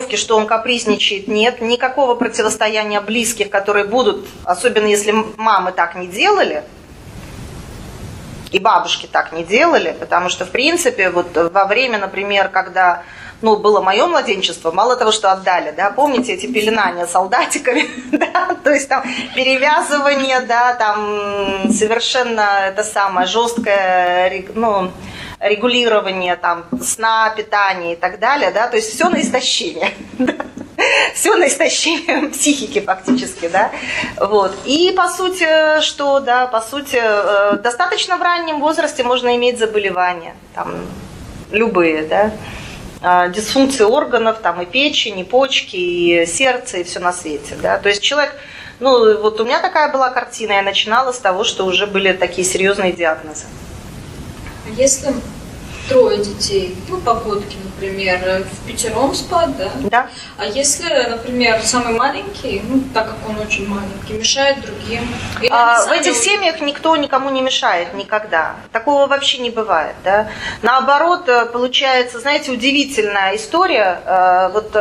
формулировки, что он капризничает, нет. Никакого противостояния близких, которые будут, особенно если мамы так не делали, и бабушки так не делали, потому что, в принципе, вот во время, например, когда было мое младенчество, мало того, что отдали, да, помните эти пеленания солдатиками, да, то есть там перевязывание, да, там совершенно это самое жесткое, регулирование там сна, питания и так далее, да, то есть все на истощение, все на истощение психики фактически, да, вот. И по сути, что, да, по сути, достаточно в раннем возрасте можно иметь заболевания, там, любые, да, дисфункции органов, там и печень, и почки, и сердце, и все на свете, да, то есть человек, вот у меня такая была картина, я начинала с того, что уже были такие серьезные диагнозы. Если 3 детей, погодки, например, впятером спать, да? Да. А если, например, самый маленький, так как он очень маленький, мешает другим? В этих семьях никто никому не мешает никогда. Такого вообще не бывает, да? Наоборот, получается, знаете, удивительная история. Вот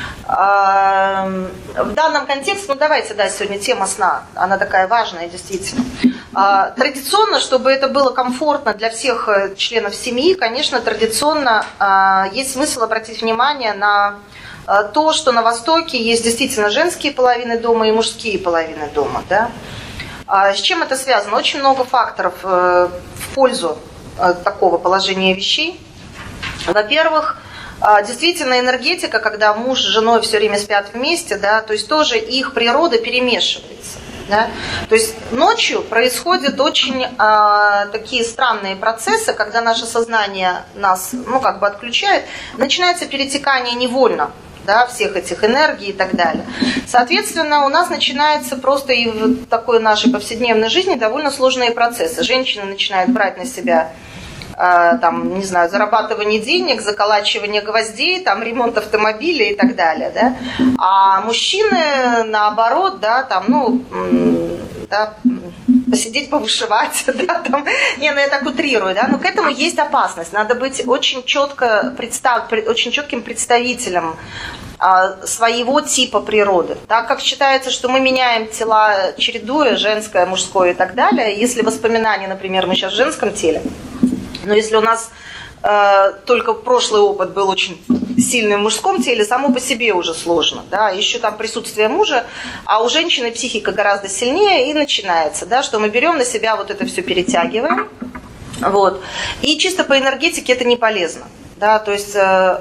в данном контексте, давайте, да, сегодня тема сна, она такая важная, действительно. Традиционно, чтобы это было комфортно для всех членов семьи, конечно, традиционно есть смысл обратить внимание на то, что на Востоке есть действительно женские половины дома и мужские половины дома. Да? С чем это связано? Очень много факторов в пользу такого положения вещей. Во-первых, действительно энергетика, когда муж с женой все время спят вместе, да, то есть тоже их природа перемешивается. Да? То есть ночью происходят очень такие странные процессы, когда наше сознание нас отключает, начинается перетекание невольно, да, всех этих энергий и так далее. Соответственно, у нас начинается просто и в такой нашей повседневной жизни довольно сложные процессы. Женщина начинает брать на себя зарабатывание денег, заколачивание гвоздей, ремонт автомобиля и так далее, да. А мужчины, наоборот, посидеть, повышивать, да, я так утрирую, да, но к этому есть опасность. Надо быть очень четким представителем своего типа природы. Так как считается, что мы меняем тела, чередуя женское, мужское и так далее, если воспоминания, например, мы сейчас в женском теле, но если у нас только прошлый опыт был очень сильным в мужском теле, само по себе уже сложно. Да? Еще там присутствие мужа, а у женщины психика гораздо сильнее, и начинается, да, что мы берем на себя вот это все, перетягиваем. Вот. И чисто по энергетике это не полезно. Да? То есть,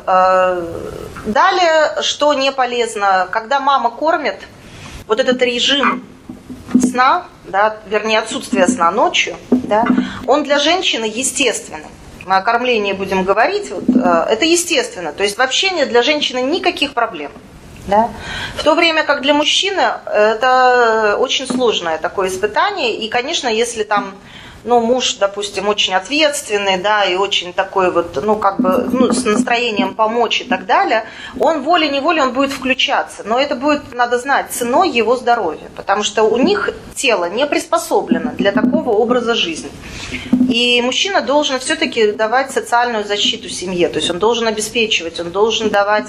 далее, что не полезно, когда мама кормит, вот этот режим сна, да, вернее отсутствие сна ночью, да, он для женщины естественный. Мы о кормлении будем говорить, это естественно. То есть вообще нет для женщины никаких проблем. Да? В то время как для мужчины это очень сложное такое испытание. И, конечно, если муж, допустим, очень ответственный, да, и очень такой с настроением помочь и так далее, он волей-неволей он будет включаться. Но это будет, надо знать, ценой его здоровья, потому что у них тело не приспособлено для такого образа жизни. И мужчина должен все-таки давать социальную защиту семье, то есть он должен обеспечивать, он должен давать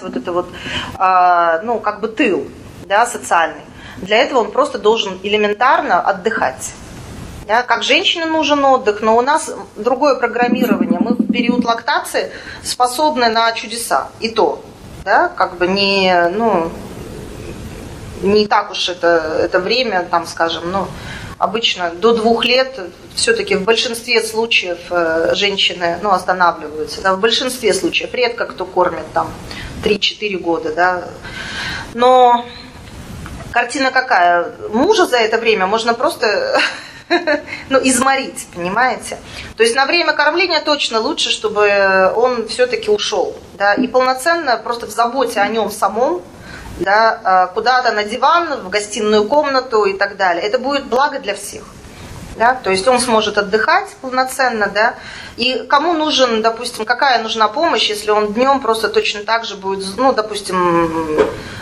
тыл, да, социальный. Для этого он просто должен элементарно отдыхать. Да, как женщине нужен отдых, но у нас другое программирование. Мы в период лактации способны на чудеса. И то, да, не так уж это время, обычно до 2 лет все-таки в большинстве случаев женщины останавливаются. Да, в большинстве случаев. Редко кто кормит 3-4 года. Да. Но картина какая? Мужа за это время можно просто изморить, понимаете? То есть на время кормления точно лучше, чтобы он все-таки ушел. Да, и полноценно просто в заботе о нем самом, да, куда-то на диван, в гостиную комнату и так далее. Это будет благо для всех. Да? То есть он сможет отдыхать полноценно, да? И кому нужен, допустим, какая нужна помощь, если он днем просто точно так же будет, допустим,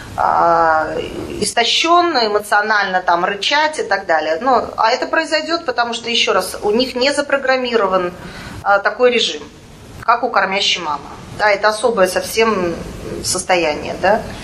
истощенно, эмоционально рычать и так далее. А это произойдет, потому что, еще раз, у них не запрограммирован такой режим, как у кормящей мамы. Да, это особое совсем состояние, да.